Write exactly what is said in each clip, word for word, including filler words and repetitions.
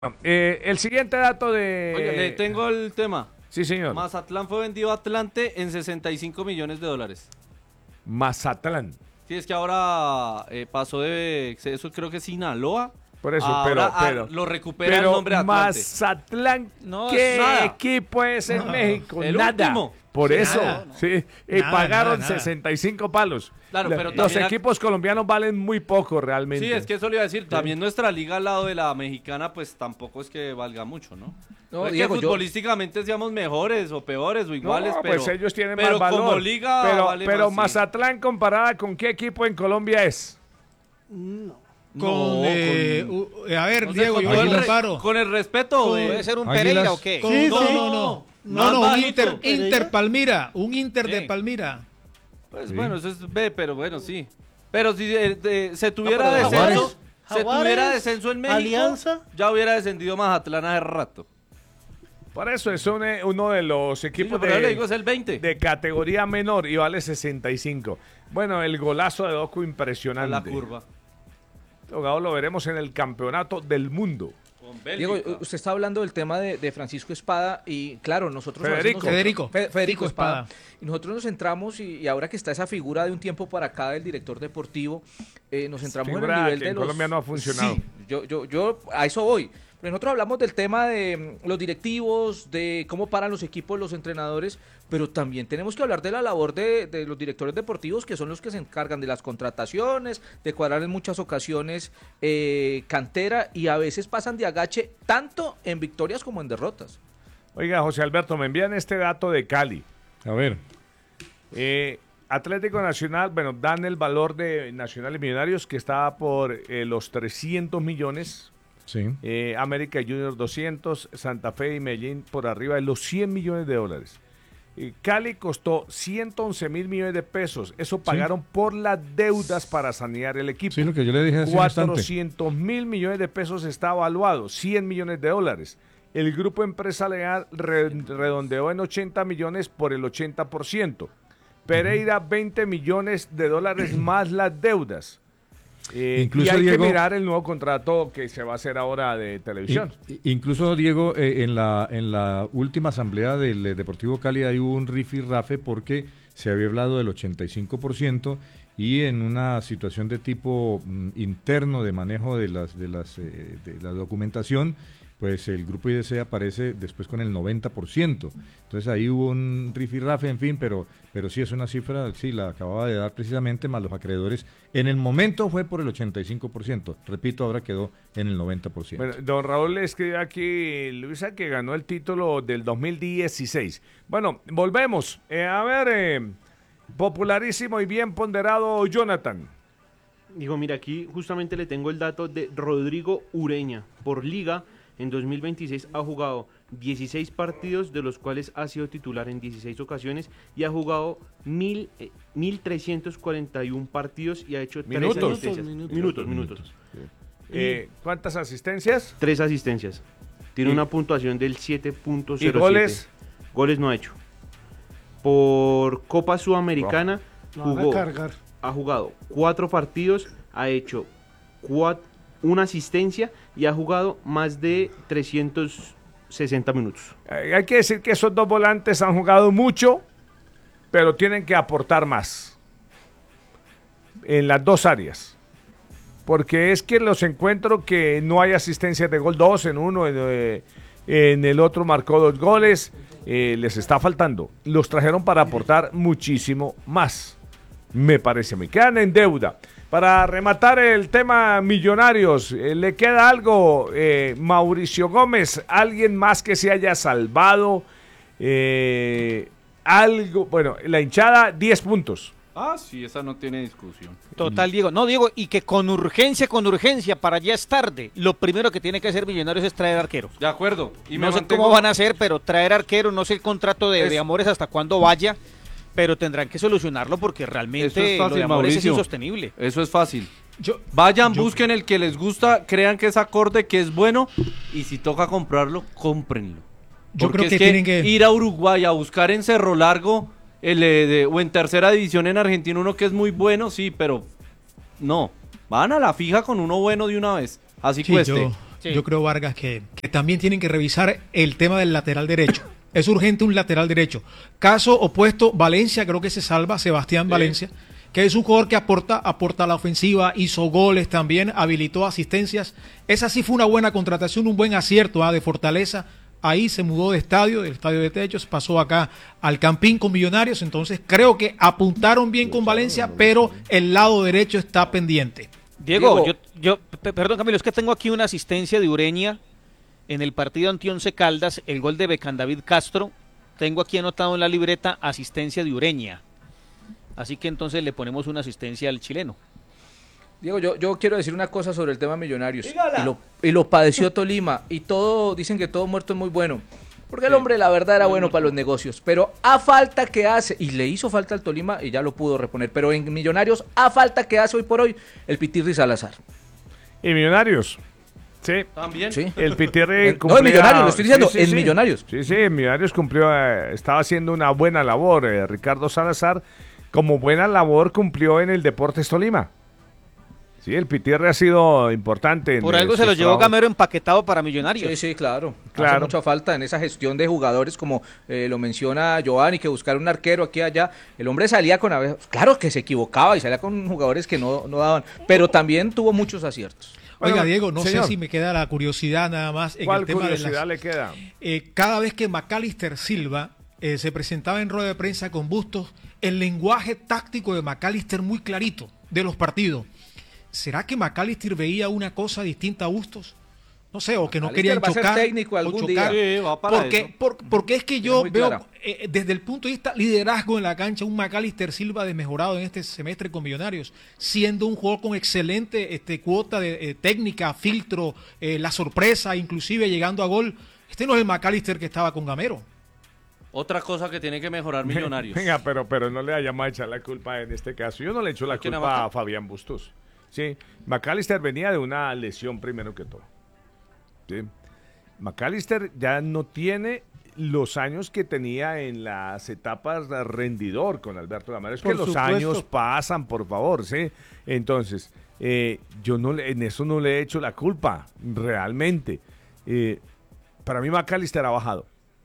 Eh, el siguiente dato de... Oye, le tengo el tema. Sí, señor. Mazatlán fue vendido a Atlante en sesenta y cinco millones de dólares. Mazatlán. Sí, es que ahora eh, pasó de... Eso creo que es Sinaloa. Por eso, ahora, pero, pero... lo recupera pero el nombre de Atlante. Mazatlán, no, ¿qué nada. equipo es en no, México? el Nada. Último. Por Sí, eso, nada, no. sí. Y Nada, pagaron nada, nada. sesenta y cinco palos. Claro, pero Los también equipos colombianos valen muy poco realmente. Sí, es que eso le iba a decir. También nuestra liga al lado de la mexicana, pues tampoco es que valga mucho, ¿no? No, No es Diego, que yo- futbolísticamente seamos mejores o peores o iguales, No, pero, pues ellos tienen pero más valor. como liga pero vale pero más, sí. Mazatlán comparada con qué equipo en Colombia es. Con, No, eh, con- u- a ver, no sé, Diego, con, yo todo aquí el lo re- paro. con el respeto de... ¿Puede ser un Águilas. Pereira o qué? Con- Sí, no, sí. no, no, no, Más no, un bajito. Inter, Inter Palmira, un Inter de Sí. Palmira. Pues Sí. bueno, eso es B, pero bueno, sí. Pero si eh, de- se tuviera pero descenso, Jaguares. se Jaguares, tuviera descenso en México, Alianza. ya hubiera descendido Mazatlán hace rato. Por eso es un, eh, uno de los Sí, equipos pero yo le de, digo es el veinte. de categoría menor y vale sesenta y cinco. Bueno, el golazo de Doku A impresionante. la curva. Este jugador lo veremos en el campeonato del mundo. Con Diego, Bélgica. usted está hablando del tema de, de Francisco Espada y claro, nosotros... a veces Federico. nos- Federico. Fe- Federico Espada. Espada. Y nosotros nos centramos, y, y ahora que está esa figura de un tiempo para acá del director deportivo, eh, nos centramos en el Figura nivel que de en los... Colombia no ha funcionado. Sí, yo, yo, yo a eso voy. Pero nosotros hablamos del tema de mm, los directivos, de cómo paran los equipos, los entrenadores, pero también tenemos que hablar de la labor de, de los directores deportivos, que son los que se encargan de las contrataciones, de cuadrar en muchas ocasiones eh, cantera, y a veces pasan de agache tanto en victorias como en derrotas. Oiga, José Alberto, me envían este dato de Cali. A ver, Eh, Atlético Nacional, bueno, dan el valor de Nacional y Millonarios que está por eh, los trescientos millones. sí. Eh, América Junior doscientos, Santa Fe y Medellín por arriba de los cien millones de dólares. Eh, Cali costó ciento once mil millones de pesos. Eso pagaron por las deudas para sanear el equipo. Sí, lo que yo le dije hace un instante. cuatrocientos mil millones de pesos está evaluado, cien millones de dólares. El grupo empresarial re- redondeó en ochenta millones por el ochenta por ciento. Pereira, veinte millones de dólares más las deudas. Eh, Incluso, y hay Diego- que mirar el nuevo contrato que se va a hacer ahora de televisión. I- incluso, Diego, eh, en, la, en la última asamblea del eh, Deportivo Cali ahí hubo un rifirrafe porque se había hablado del ochenta y cinco por ciento y en una situación de tipo mm, interno de manejo de, las, de, las, eh, de la documentación, pues el grupo I D C aparece después con el noventa por ciento. Entonces ahí hubo un rifirrafe, en fin, pero, pero sí es una cifra, sí, la acababa de dar precisamente, más los acreedores. En el momento fue por el ochenta y cinco por ciento. Repito, ahora quedó en el noventa por ciento. Bueno, don Raúl le escribe aquí, Luisa, que ganó el título del dos mil dieciséis. Bueno, volvemos. Eh, a ver, eh, popularísimo y bien ponderado Jonathan. Digo, mira, aquí justamente le tengo el dato de Rodrigo Ureña. Por liga, en dos mil veintiséis ha jugado dieciséis partidos, de los cuales ha sido titular en dieciséis ocasiones, y ha jugado mil, eh, mil trescientos cuarenta y uno partidos y ha hecho tres Minutos. asistencias. Minutos, Minutos, minutos. minutos. Eh, ¿Cuántas asistencias? Tres asistencias. Tiene Y- una puntuación del siete punto ¿Y cero siete. goles? Goles no ha hecho. Por Copa Sudamericana Oh. Lo haga jugó, cargar. ha jugado cuatro partidos, ha hecho cua- una asistencia y ha jugado más de trescientos sesenta minutos. Eh, hay que decir que esos dos volantes han jugado mucho, pero tienen que aportar más en las dos áreas. Porque es que los encuentro que no hay asistencias de gol, dos en uno, en, eh, en el otro marcó dos goles, eh, les está faltando. Los trajeron para aportar muchísimo más, me parece a mí. Quedan en deuda. Para rematar el tema Millonarios, eh, ¿le queda algo, eh, Mauricio Gómez? ¿Alguien más que se haya salvado? Eh, algo, bueno, la hinchada, diez puntos. Ah, sí, esa no tiene discusión. Total, Diego. No, Diego, y que con urgencia, con urgencia, para ya es tarde. Lo primero que tiene que hacer Millonarios es traer arquero. De acuerdo. Y me no sé mantengo- cómo van a hacer, pero traer arquero, no sé el contrato de, Es- de Amores hasta cuándo vaya, pero tendrán que solucionarlo porque Eso realmente es lo fácil, de Amores es Mauricio. insostenible. Eso es fácil. Yo, Vayan, yo- busquen el que les gusta, crean que es acorde, que es bueno, y si toca comprarlo, cómprenlo. Yo Porque creo que es tienen que- ir a Uruguay a buscar en Cerro Largo el, eh, de- o en tercera división en Argentina uno que es muy bueno, sí, pero no. Van a la fija con uno bueno de una vez. Así Sí, cueste. yo, Sí. yo creo, Vargas, que, que también tienen que revisar el tema del lateral derecho. Es urgente un lateral derecho. Caso opuesto, Valencia, creo que se salva, Sebastián Valencia, que es un jugador que aporta, aporta a la ofensiva, hizo goles también, habilitó asistencias. Esa sí fue una buena contratación, un buen acierto ¿ah? de Fortaleza. Ahí se mudó de estadio, del estadio de Techos, pasó acá al Campín con Millonarios. Entonces creo que apuntaron bien con Valencia, pero el lado derecho está pendiente. Diego, Diego. yo, yo, pe- perdón Camilo, es que tengo aquí una asistencia de Ureña en el partido ante Once Caldas, el gol de Becán David Castro. Tengo aquí anotado en la libreta asistencia de Ureña. Así que entonces le ponemos una asistencia al chileno. Diego, yo, yo quiero decir una cosa sobre el tema Millonarios. Y lo, y lo padeció Tolima. Y todo, dicen que todo muerto es muy bueno. Porque el hombre, la verdad, era bueno para los negocios. Pero a falta que hace, y le hizo falta al Tolima y ya lo pudo reponer. Pero en Millonarios, a falta que hace hoy por hoy, el Pitirri Salazar. Y Millonarios. Sí. También. Sí. El Pitirri En- no, cumplía- en Millonarios, lo estoy diciendo, Sí, sí, en sí. Millonarios. Sí, sí, en Millonarios cumplió, eh, estaba haciendo una buena labor. eh, Ricardo Salazar, como buena labor, cumplió en el Deportes Tolima. Sí, el Pitirri ha sido importante. en, Por eh, algo se sus lo llevó trabajos. Gamero empaquetado para Millonarios. Sí, sí, claro. Claro. Hace mucha falta en esa gestión de jugadores, como eh, lo menciona Giovanni, que buscar un arquero aquí y allá. El hombre salía con... ave- Claro que se equivocaba y salía con jugadores que no, no daban, pero también tuvo muchos aciertos. Oiga, Bueno, Diego, no señor. sé si me queda la curiosidad nada más en ¿Cuál el tema de curiosidad las... le queda? Eh, cada vez que Macalister Silva eh, se presentaba en rueda de prensa con Bustos, el lenguaje táctico de Macalister muy clarito de los partidos. ¿Será que Macalister veía una cosa distinta a Bustos? No sé, o que no Macalister querían va a ser chocar. técnico o algún chocar. día. Sí, va para porque, eso. por- porque es que yo muy veo clara. eh, desde el punto de vista liderazgo en la cancha un Macalister Silva desmejorado en este semestre con Millonarios, siendo un jugador con excelente este, cuota de eh, técnica, filtro, eh, la sorpresa, inclusive llegando a gol. Este no es el Macalister que estaba con Gamero. Otra cosa que tiene que mejorar Millonarios. Venga, pero, pero no le vayamos a echar la culpa en este caso. Yo no le echo la ¿A quién, a culpa Maca? a Fabián Bustos. Sí, McAllister venía de una lesión primero que todo. Sí. McAllister ya no tiene los años que tenía en las etapas de rendidor con Alberto Gamero. Es que Por los supuesto. años pasan, por favor, ¿sí? Entonces, eh, yo no le- en eso no le he hecho la culpa, realmente. Eh, para mí McAllister ha bajado.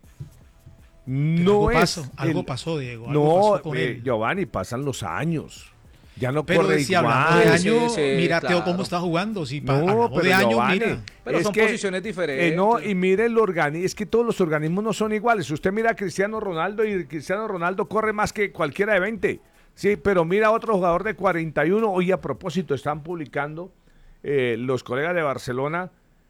No algo es pasó, algo el- pasó, Diego. Algo No, pasó con eh, él. Giovanni, pasan los años. Ya no Pero corre decía, igual. hablando de Sí, años, sí, mira claro. Teo cómo está jugando. Si pa- No, hablamos pero de años, Giovanni, mira. Pero es son que, posiciones diferentes. eh, no, y mire el organismo, es que todos los organismos no son iguales. Usted mira a Cristiano Ronaldo y Cristiano Ronaldo corre más que cualquiera de veinte. Sí, pero mira a otro jugador de cuarenta y uno. Hoy a propósito están publicando eh, los colegas de Barcelona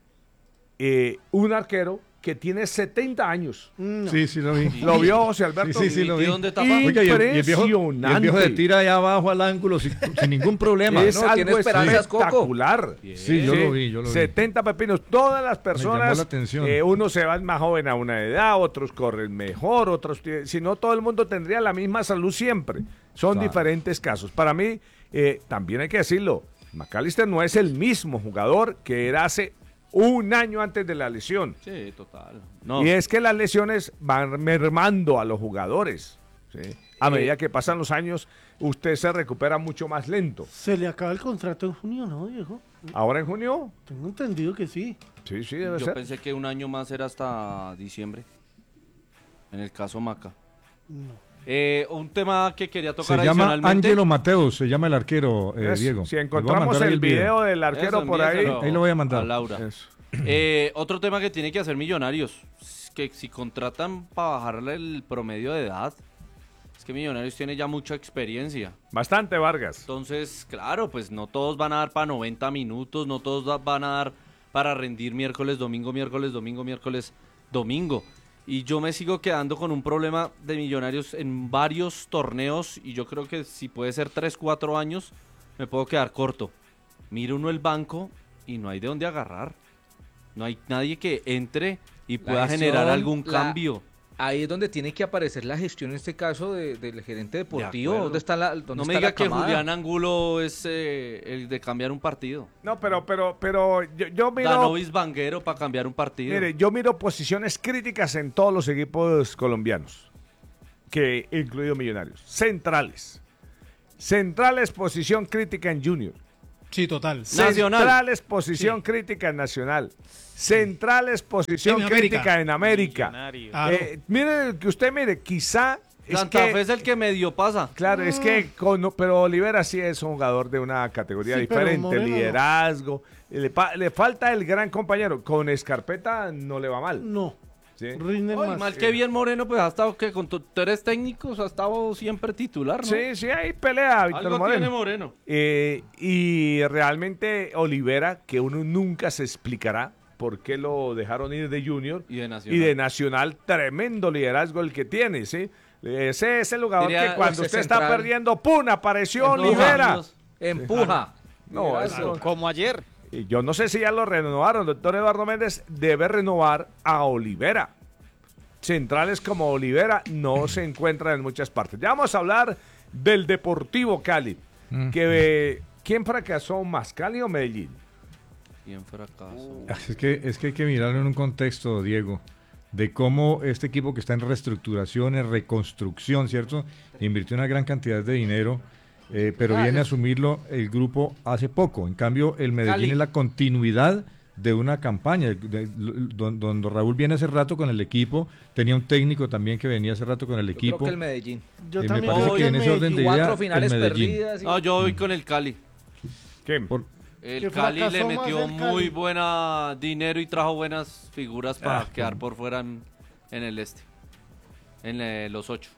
eh, un arquero que tiene setenta años. Sí, sí lo vi. ¿Lo vio José Alberto? Sí, sí, sí, lo ¿Y vi. dónde tapa? Oiga, y el, y el viejo, y el viejo Impresionante. se tira allá abajo al ángulo sin, sin ningún problema. Es No, tiene algo esperanzas, Coco. espectacular. Sí, yo lo vi, yo lo vi. setenta pepinos. Todas las llamó personas, la atención. eh, unos se van más joven a una edad, otros corren mejor, otros... tie- Si no, todo el mundo tendría la misma salud siempre. Son Claro. diferentes casos. Para mí, eh, también hay que decirlo, McAllister no es el mismo jugador que era hace un año antes de la lesión. Sí, total. No, Y es que las lesiones van mermando a los jugadores. ¿sí? A medida que pasan los años, usted se recupera mucho más lento. Se le acaba el contrato en junio, ¿no, Diego? Ahora en junio, Tengo entendido que sí. sí, sí, debe yo ser. pensé que un año más era hasta diciembre. En el caso Maca. No. Eh, un tema que quería Se tocar llama adicionalmente. Ángelo Mateos, se llama el arquero, eh, Eso, Diego. Si Les voy a encontramos mandar ahí el video del arquero Eso, por ahí. envíeselo Ahí lo voy a mandar. A Laura. Eso. Eh, otro tema que tiene que hacer Millonarios, es que si contratan para bajarle el promedio de edad, es que Millonarios tiene ya mucha experiencia. Bastante, Vargas. Entonces, claro, pues no todos van a dar para noventa minutos, no todos da- van a dar para rendir miércoles, domingo, miércoles, domingo, miércoles, domingo. Y yo me sigo quedando con un problema de Millonarios en varios torneos y yo creo que si puede ser tres, cuatro años, me puedo quedar corto. Mira uno el banco y no hay de dónde agarrar. No hay nadie que entre y La pueda gestión, generar algún la- cambio. Ahí es donde tiene que aparecer la gestión, en este caso, de- del gerente deportivo. acuerdo. ¿Dónde está la dónde No está me la diga que camada? Julián Angulo es eh, el de cambiar un partido. No, pero, pero, pero yo, yo miro. Danovis Vanguero para cambiar un partido. Mire, yo miro posiciones críticas en todos los equipos colombianos, que incluido Millonarios. Centrales. Centrales, posición crítica en Junior. Sí, total. Nacional. Centrales, posición Sí. crítica en Nacional. Centrales, posición En América. crítica en América. Millonario. Claro. Eh, mire, que usted mire, quizá... Es Santa que, Fe es el que medio pasa. Claro, es que, con- pero Olivera sí es un jugador de una categoría Sí, pero diferente, Moreno no. liderazgo. Le, pa- le falta el gran compañero. Con Escarpeta no le va mal. No, ¿sí? rinden Ay, más. mal que bien Moreno, pues ha estado que con tu- tres técnicos ha estado siempre titular, ¿no? Sí, sí, hay pelea, Víctor Algo Moreno. tiene Moreno. Eh, y realmente Olivera, que uno nunca se explicará por qué lo dejaron ir de Junior Y de Nacional. y de Nacional, tremendo liderazgo el que tiene, ¿sí? Ese es el jugador Diría, que cuando ese usted está central. perdiendo, ¡pum! Apareció En dos Olivera. años. Empuja. No, Liderazgo. eso- Como ayer. y yo no sé si ya lo renovaron. Doctor Eduardo Méndez debe renovar a Olivera. Centrales como Olivera no se encuentran en muchas partes. Ya vamos a hablar del Deportivo Cali. Que, eh, ¿quién fracasó más, Cali o Medellín? Bien fracaso. Es que, es que hay que mirarlo en un contexto, Diego, de cómo este equipo que está en reestructuración, en reconstrucción, ¿cierto? Invirtió una gran cantidad de dinero, eh, pero Ah, viene a es- asumirlo el grupo hace poco. En cambio, el Medellín Cali. es la continuidad de una campaña. de- don, don Raúl viene hace rato con el equipo, tenía un técnico también que venía hace rato con el Yo equipo. creo que el Medellín. Yo y me también parece creo que que en el ese orden de Medellín. idea, Cuatro el finales Medellín. perdidas. y- No, yo voy con el Cali. ¿Quién? Por- El Que Cali le fracasó más metió el Cali. muy buena dinero y trajo buenas figuras para Ah, quedar con- por fuera en, en el este. En eh, los ocho.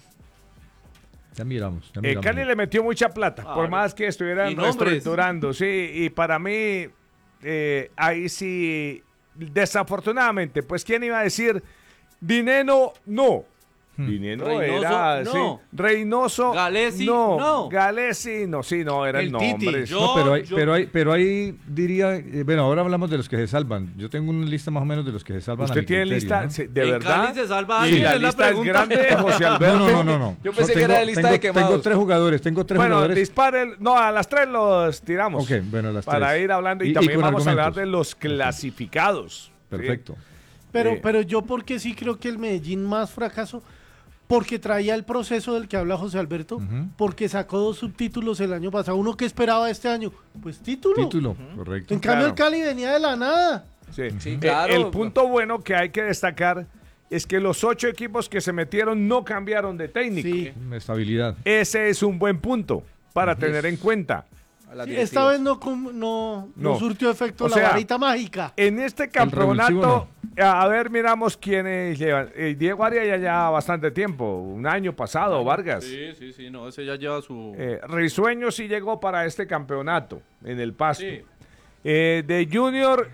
Ya miramos. Ya Eh, miramos. Cali le metió mucha plata, Claro. por más que estuvieran Y nombres. reestructurando, sí, y para mí, eh, ahí sí, desafortunadamente, pues ¿quién iba a decir? Dinero, no. Dinero Reynoso, era, no. sí. Reynoso, Galesi, no. no. Galesi, no, sí, no, eran El Titi. nombres. Yo- No, pero hay, yo- pero hay, pero hay, diría, eh, bueno, ahora hablamos de los que se salvan. Yo tengo una lista más o menos de los que se salvan. a ¿Usted mi tiene criterio, lista? ¿no? Sí, ¿de ¿En verdad? Cali se salva Sí, alguien? la Es la lista es pregunta. grande, José Alberto. No, no, no, no. Yo pensé No, que era de lista tengo, de quemados. Tengo tres jugadores, tengo tres Bueno, jugadores. dispare, el- no, a las tres los tiramos. Ok, bueno, las Para tres. ir hablando y, Y- y también con vamos a hablar argumentos. de los clasificados. ¿sí? Perfecto. Pero, Sí. pero yo porque sí creo que el Medellín más fracaso, porque traía el proceso del que habla José Alberto, Ujú. porque sacó dos subtítulos el año pasado. Uno que esperaba este año, pues título. Título, correcto. En cambio Claro. el Cali venía de la nada. Sí. Sí, Eh, claro. El punto bueno que hay que destacar es que los ocho equipos que se metieron no cambiaron de técnico. Sí. Estabilidad. Ese es un buen punto para tener en cuenta. A las Sí, directivas. esta vez no, cum- no, no No. surtió efecto O la sea, varita mágica. En este revulsivo campeonato, a ver, miramos quiénes llevan. Eh, Diego Arias ya lleva bastante tiempo, un año pasado, Vargas. Sí, sí, sí, no, ese ya lleva su... Eh, Risueño sí llegó para este campeonato en el Pasto. Sí. Eh, de Junior,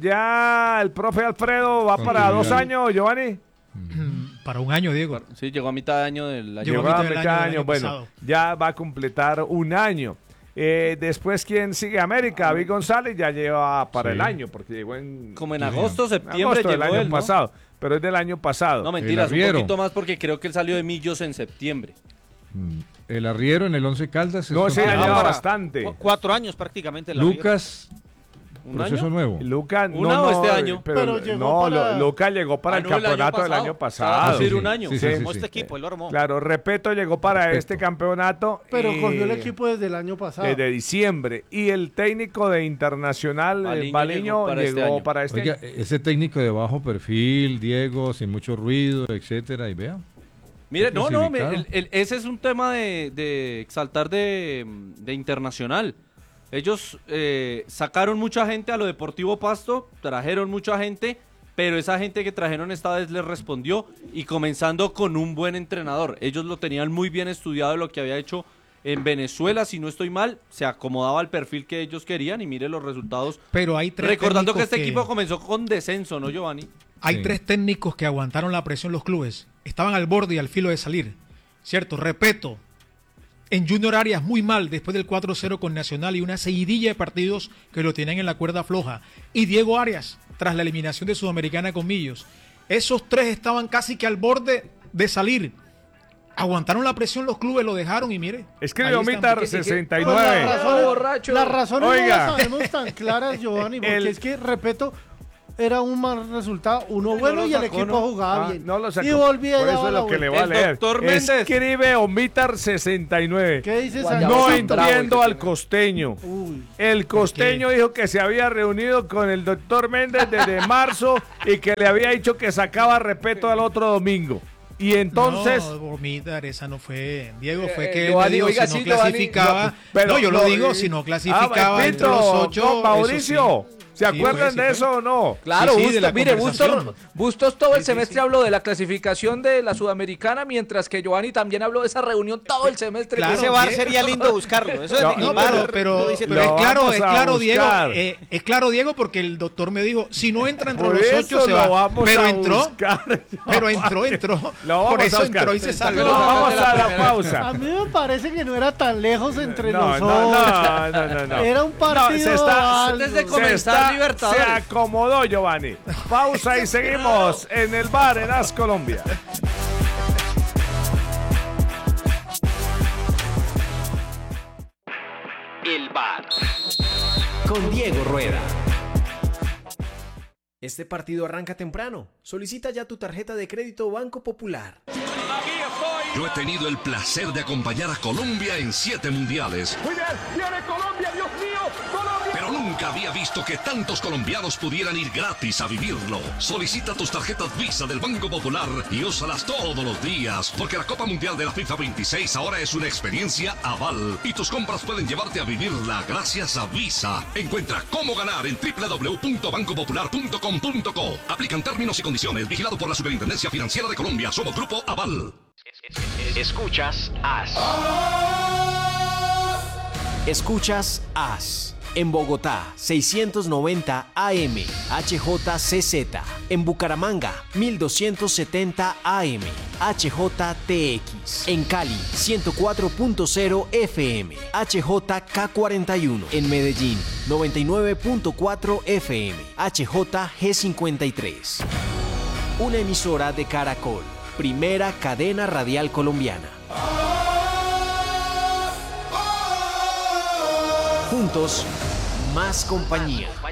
ya el profe Alfredo va para Continuidad. dos años, Giovanni. Para un año, Diego. Sí, llegó a mitad de año del año. Llegó Llegó a a mitad del mitad año de del año, año bueno, pasado. ya va a completar un año. Eh, después, ¿quién sigue? América, David González ya lleva para Sí. el año, porque llegó en, Como en Sí, agosto, en septiembre agosto del llegó año él, ¿no? pasado, pero es del año pasado. No, mentiras, un arriero. poquito más porque creo que él salió de Millos en septiembre. Mm. El arriero en el Once Caldas. es no, sí, ya continuidad. lleva para- bastante. Cu- cuatro años prácticamente. la Lucas, ¿Un proceso año? nuevo. Luca, no, ¿Una o no, este año? Pero, Pero llegó no, para- lo- Luca llegó para Ah, el no, el año campeonato del pasado. año Acaba de pasado. decir sí, un año. sí, sí, armó sí. este equipo, él lo armó. Claro, Repeto llegó para Perfecto. este campeonato. Pero y- cogió el equipo desde el año pasado. desde diciembre. Y el técnico de Internacional, Baliño eh, Baliño, llegó para llegó este año. para este Oiga, año. ese técnico de bajo perfil, Diego, sin mucho ruido, etcétera, y vea. Mire, no, no, me- Clasificado. el- el- ese es un tema de, de exaltar de, de Internacional. Ellos eh, sacaron mucha gente a lo Deportivo Pasto, trajeron mucha gente, pero esa gente que trajeron esta vez les respondió y comenzando con un buen entrenador. Ellos lo tenían muy bien estudiado lo que había hecho en Venezuela, si no estoy mal, se acomodaba al perfil que ellos querían y mire los resultados. Pero hay tres Recordando que técnicos este equipo comenzó con descenso, ¿no, Giovanni? Hay Sí. tres técnicos que aguantaron la presión los clubes. Estaban al borde y al filo de salir. Cierto, repito. En Junior Arias muy mal después del cuatro cero con Nacional y una seguidilla de partidos que lo tienen en la cuerda floja. Y Diego Arias, tras la eliminación de Sudamericana con Millos. Esos tres estaban casi que al borde de salir. Aguantaron la presión los clubes, lo dejaron y mire. Escribió ahí están. Mitar que- que- sesenta y Pues las nueve. razones, borracho. las razones Oiga. no las sabemos tan claras, Giovanni, porque El- es que, repito, era un mal resultado, uno No bueno lo y el sacó, equipo ¿no? jugaba Ah, bien. no lo sacó. Y volvía Por y eso daba es la lo que le vuelta. voy a El leer. doctor Méndez. Escribe Omitar sesenta y nueve. ¿Qué dice Guayabo No Santos? San Bravo, entiendo el que al tiene. costeño. Uy. El costeño dijo que se había reunido con el doctor Méndez desde marzo y que le había dicho que sacaba respeto al otro domingo. Y entonces... No, Omidar, esa no fue. Diego, Eh, fue eh, que él Giovanni, me dijo, oiga, si no sí, Giovanni, clasificaba. no, pero no, yo lo no, digo, eh, si no Ah, clasificaba entre Pepito, los ocho. no, eso Mauricio, sí. ¿se Sí, acuerdan fue, sí de fue. eso o no? Claro, Sí, sí, de Bustos, la mire, conversación. Bustos, Bustos todo el Sí, sí, semestre sí. habló de la clasificación de la Sudamericana, mientras que Giovanni también habló de esa reunión todo el semestre. Claro, Ese bar Diego. sería lindo buscarlo. Eso No, es, No, el bar pero, pero, lo dice pero todo. es claro, Lo es vamos a claro, Diego, buscar. eh, es claro, Diego, porque el doctor me dijo, si no entra entre Por los eso ocho se lo va. vamos Pero a entró, buscar. pero entró, entró. Lo vamos Por a eso buscar. entró y se Pero salió. vamos a la A pausa. mí me parece que no era tan lejos entre No, los no, ocho. no, no, no, no. Era un partido No, se está, algo. Antes de se, comenzar está- Libertadores. se acomodó, Giovanni. Pausa y seguimos en el bar en As Colombia. El bar con Diego Rueda. Este partido arranca temprano. Solicita ya tu tarjeta de crédito Banco Popular. Yo he tenido el placer de acompañar a Colombia en siete mundiales. Muy bien, viene Colombia, Dios mío, Colombia. Pero nunca había visto que tantos colombianos pudieran ir gratis a vivirlo. Solicita tus tarjetas Visa del Banco Popular y úsalas todos los días, porque la Copa Mundial de la FIFA veintiséis ahora es una experiencia aval y tus compras pueden llevarte a vivirla gracias a Visa. Encuentra cómo ganar en doble u doble u doble u punto banco popular punto com punto co. Aplican términos y condiciones. Vigilado por la Superintendencia Financiera de Colombia. Somos Grupo Aval. Escuchas As. Escuchas As. En Bogotá, seiscientos noventa A M, H J C Z. En Bucaramanga, mil doscientos setenta A M, H J T X. En Cali, ciento cuatro punto cero F M, H J K cuarenta y uno. En Medellín, noventa y nueve punto cuatro F M, H J G cincuenta y tres. Una emisora de Caracol, primera cadena radial colombiana. Juntos, más compañía.